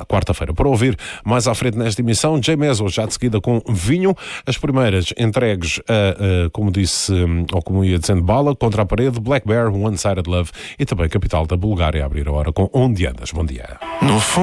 quarta-feira. Para ouvir mais à frente nesta emissão, Jay Meso, já de seguida com Vinho, as primeiras entregues a, como disse, ou como ia dizendo, Bala, Contra a Parede, Black Bear, One Sided Love e também Capital da Bulgária a abrir a hora com Onde Andas. Bom dia. No fundo